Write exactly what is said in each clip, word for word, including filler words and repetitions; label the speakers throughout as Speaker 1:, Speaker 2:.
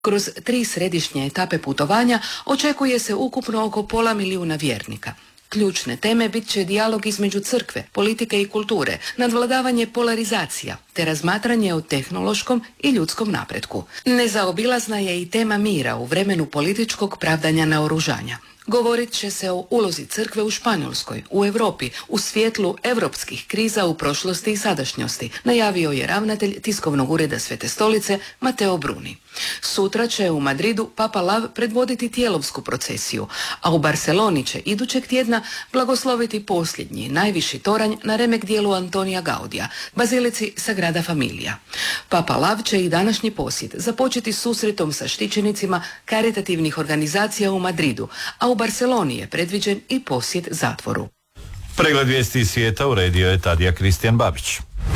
Speaker 1: Kroz tri središnje etape putovanja očekuje se ukupno oko pola milijuna vjernika. Ključne teme bit će dijalog između crkve, politike i kulture, nadvladavanje polarizacija, te razmatranje o tehnološkom i ljudskom napretku. Nezaobilazna je i tema mira u vremenu političkog pravdanja naoružanja. Govorit će se o ulozi crkve u Španjolskoj, u Europi, u svjetlu europskih kriza u prošlosti i sadašnjosti, najavio je ravnatelj tiskovnog ureda Svete stolice Mateo Bruni. Sutra će u Madridu Papa Lav predvoditi tijelovsku procesiju, a u Barceloni će idućeg tjedna blagosloviti posljednji, najviši toranj na remek dijelu Antonija Gaudija, bazilici Sagrada Familia. Papa Lav će i današnji posjet započeti susretom sa štićenicima karitativnih organizacija u Madridu, a u Barceloni je predviđen i posjet zatvoru.
Speaker 2: Pregled vijesti iz svijeta uredio je Tadija Kristijan Babić.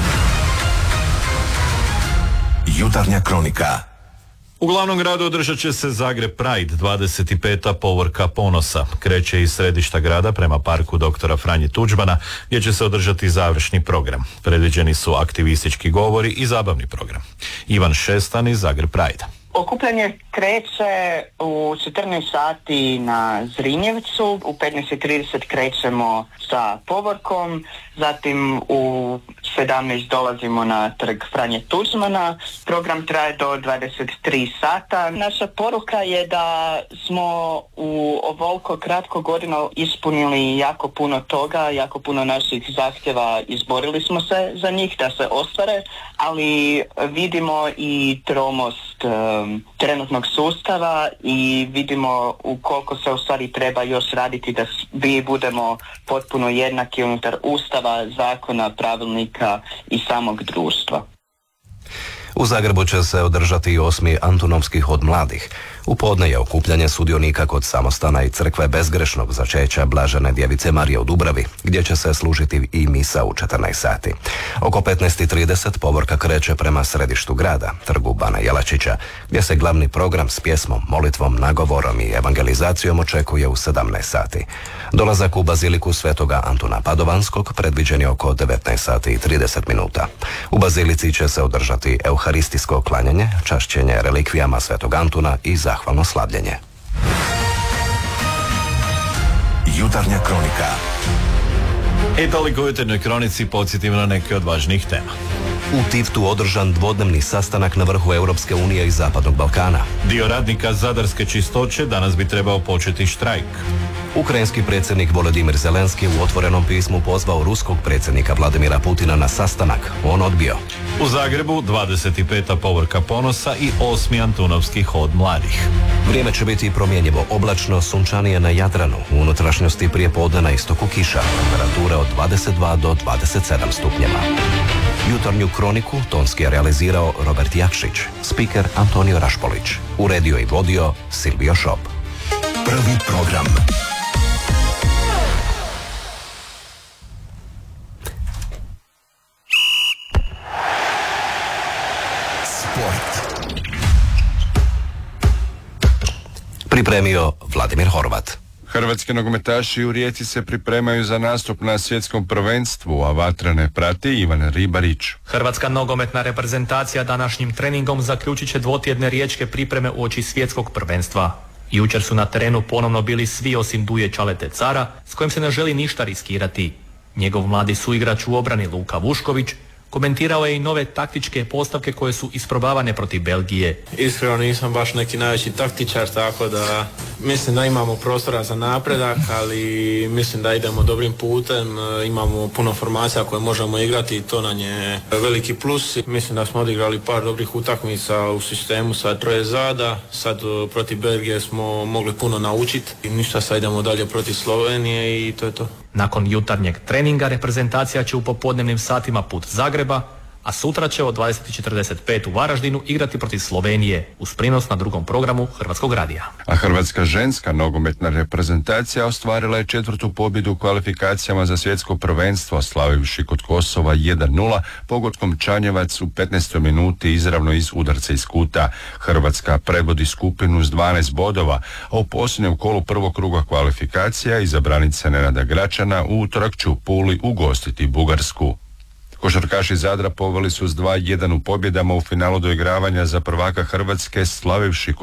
Speaker 3: Jutarnja kronika.
Speaker 2: U glavnom gradu održat će se Zagreb Pride, dvadeset peta povorka ponosa. Kreće iz središta grada prema parku doktora Franje Tuđmana, gdje će se održati završni program. Predviđeni su aktivistički govori i zabavni program. Ivan Šestan iz Zagreb Pride.
Speaker 4: Okupljanje kreće u četrnaest sati na Zrinjevcu, u petnaest i trideset krećemo sa povorkom, zatim u sedamnaest dolazimo na trg Franje Tuđmana, program traje do dvadeset tri sata. Naša poruka je da smo u ovoliko kratko godina ispunili jako puno toga, jako puno naših zahtjeva, izborili smo se za njih da se ostvare, ali vidimo i tromost um, trenutnog sustava i vidimo u koliko se u stvari treba još raditi da svi budemo potpuno jednaki unutar ustava, zakona, pravilnika i samog društva.
Speaker 3: U Zagrebu će se održati i osmi Antunovski hod mladih. U podne je okupljanje sudionika kod samostana i crkve bezgrešnog začeća Blažene djevice Marije u Dubravi, gdje će se služiti i misa u četrnaest sati. Oko petnaest i trideset povorka kreće prema središtu grada, trgu Bana Jelačića, gdje se glavni program s pjesmom, molitvom, nagovorom i evangelizacijom očekuje u sedamnaest sati. Dolazak u baziliku Svetoga Antuna Padovanskog predviđen je oko devetnaest sati i trideset minuta. U bazilici će se održati euharistijsko klanjanje, čašćenje relikvijama Svetog Antuna i zahvalno slavljenje. Jutarnja kronika.
Speaker 2: I toliko u jutarnjoj kronici, podsjetimo na neke od važnijih tema.
Speaker 3: U Tivtu održan dvodnevni sastanak na vrhu Europske unije i Zapadnog Balkana.
Speaker 2: Dio radnika Zadarske čistoće danas bi trebao početi štrajk.
Speaker 3: Ukrajinski predsjednik Volodimir Zelenski u otvorenom pismu pozvao ruskog predsjednika Vladimira Putina na sastanak. On odbio.
Speaker 2: U Zagrebu dvadeset peta povorka ponosa i osmi Antunovski hod mladih.
Speaker 3: Vrijeme će biti promjenjivo, oblačno, sunčanije na Jadranu. U unutrašnjosti prije podne na istoku kiša. Temperature od dvadeset dva do dvadeset sedam stupnjeva. Jutarnju kroniku tonski je realizirao Robert Jakšić, spiker Antonio Rašpolić. Uredio i vodio Silvio Šop. Prvi program. Pripremio Vladimir Horvat.
Speaker 5: Hrvatski nogometaši u Rijeci se pripremaju za nastup na svjetskom prvenstvu, a vatrene prati Ivan Ribarić.
Speaker 6: Hrvatska nogometna reprezentacija današnjim treningom zaključit će dvotjedne riječke pripreme uoči svjetskog prvenstva. Jučer su na terenu ponovno bili svi osim Duje Čalete Cara, s kojim se ne želi ništa riskirati. Njegov mladi suigrač u obrani Luka Vušković komentirao je i nove taktičke postavke koje su isprobavane protiv Belgije.
Speaker 7: Iskreno nisam baš neki najveći taktičar, tako da mislim da imamo prostora za napredak, ali mislim da idemo dobrim putem, imamo puno formacija koje možemo igrati i to nam je veliki plus. Mislim da smo odigrali par dobrih utakmica u sistemu sa troje zada, sad protiv Belgije smo mogli puno naučiti i ništa, sad idemo dalje protiv Slovenije i to je to.
Speaker 6: Nakon jutarnjeg treninga reprezentacija će u popodnevnim satima put Zagreba, a sutra će od dvadeset četrdeset pet u Varaždinu igrati protiv Slovenije uz prinos na drugom programu Hrvatskog radija.
Speaker 5: A hrvatska ženska nogometna reprezentacija ostvarila je četvrtu pobjedu u kvalifikacijama za svjetsko prvenstvo, slavivši kod Kosova jedan nula pogodkom Čanjevac u petnaestoj minuti izravno iz udarca iz kuta. Hrvatska predvodi skupinu s dvanaest bodova, a u posljednjem kolu prvog kruga kvalifikacija izabranica Nenada Gračana u utorak će u Puli ugostiti Bugarsku. Košarkaši Zadra poveli su s dva jedan u pobjedama u finalu doigravanja za prvaka Hrvatske, slavivši